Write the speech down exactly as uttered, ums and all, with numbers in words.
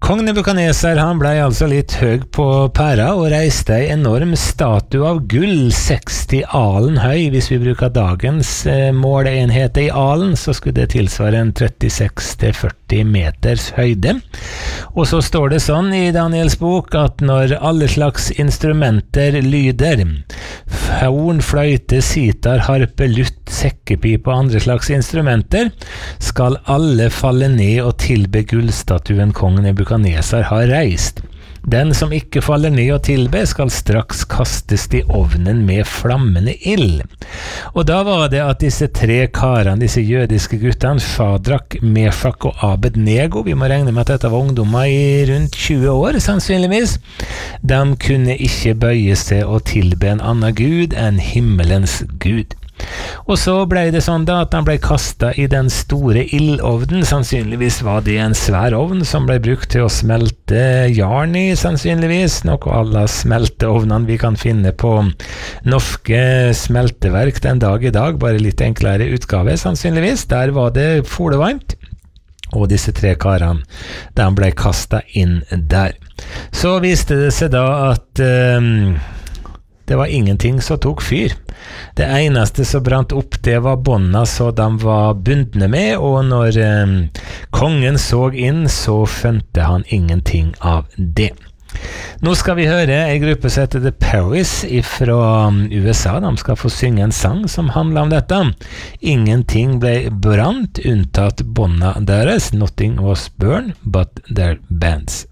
Kong Nebukadnesar, han ble altså litt høy på pæra og reiste en enorm statue av gull, seksti alen høy. Hvis vi bruker dagens eh, måleenheter i alen, så skulle det tilsvare en trettiseks til førti meters høyde. Og så står det sånn i Daniels bok at når alle slags instrumenter lyder, horn, fløyte, sitar, harpe, lutt, sekkepipe og andre slags instrumenter, skal alle falle ned og tilbe gullstatuen kong Nebukadnesar har reist. Den som ikke faller ned og tilbe skal straks kastes i ovnen med flammende ild. Og da var det at disse tre karene, disse jødiske guttene, Shadrach, Meshach og Abednego, vi må regne med at dette var ungdommer i rundt tjue år sannsynligvis, de kunne ikke bøye seg og tilbe en annen gud enn himmelens gud. Og så ble det sånn da at han ble kastet i den store ildovnen. Sannsynligvis var det en svær ovn som ble brukt til å smelte jarn i, sannsynligvis. Noe alle smelteovnene vi kan finne på norske smelteverk den dag i dag, bare litt enklere utgave, sannsynligvis. Der var det folevarmt. Og disse tre karene, de ble kastet inn der. Så viste det seg da at um, det var ingenting som tok fyr. Det eneste som brant opp, det var båndene så de var bundne med, og når eh, kongen så inn, så skjønte han ingenting av det. Nå skal vi høre en gruppe som heter The Perrys fra U S A. De skal få synge en sang som handler om dette. Ingenting ble brant, unntatt båndene deres. Nothing was burned, but their bands.